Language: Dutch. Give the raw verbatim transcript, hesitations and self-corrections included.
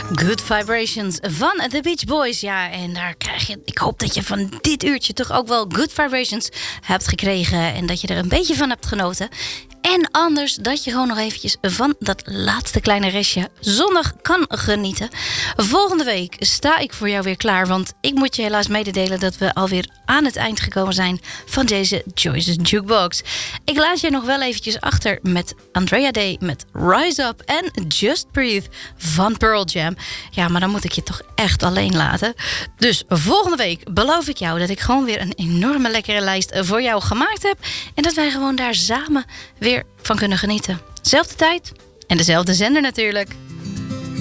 Good Vibrations van The Beach Boys. Ja, en daar krijg je... Ik hoop dat je van dit uurtje toch ook wel Good Vibrations hebt gekregen. En dat je er een beetje van hebt genoten. En anders dat je gewoon nog eventjes van dat laatste kleine restje zondag kan genieten. Volgende week sta ik voor jou weer klaar. Want ik moet je helaas mededelen dat we alweer aan het eind gekomen zijn van deze Joyce's Jukebox. Ik laat je nog wel eventjes achter met Andrea Day met Rise Up en Just Breathe van Pearl Jam. Ja, maar dan moet ik je toch echt alleen laten. Dus volgende week beloof ik jou dat ik gewoon weer een enorme lekkere lijst voor jou gemaakt heb. En dat wij gewoon daar samen weer van kunnen genieten. Zelfde tijd en dezelfde zender natuurlijk.